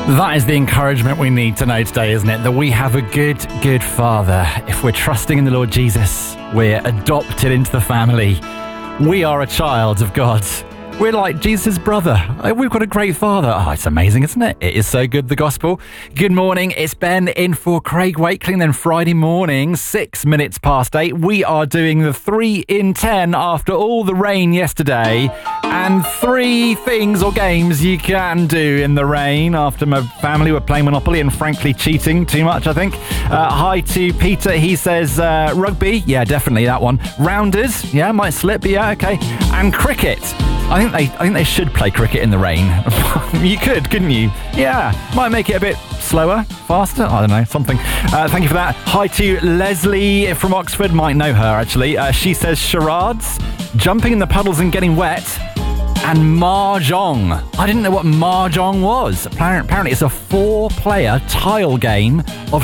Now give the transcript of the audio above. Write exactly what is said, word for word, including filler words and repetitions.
That is the encouragement we need to know today, isn't it? That we have a good, good Father. If we're trusting in the Lord Jesus, we're adopted into the family. We are a child of God. We're like Jesus' brother. We've got a great Father. Oh, it's amazing, isn't it? It is so good, the gospel. Good morning. It's Ben in for Craig Wakeling. Then Friday morning, six minutes past eight, we are doing the three in ten after all the rain yesterday. And three things or games you can do in the rain after my family were playing Monopoly and frankly cheating too much, I think. Uh, hi to Peter. He says uh, rugby. Yeah, definitely that one. Rounders. Yeah, might slip, but yeah, okay. And cricket. I think they I think they should play cricket in the rain. You could, couldn't you? Yeah, might make it a bit slower, faster, I don't know, something. Uh, thank you for that. Hi to Leslie from Oxford, might know her actually. Uh, she says charades, jumping in the puddles and getting wet, and mahjong. I didn't know what mahjong was. Apparently it's a four-player tile game of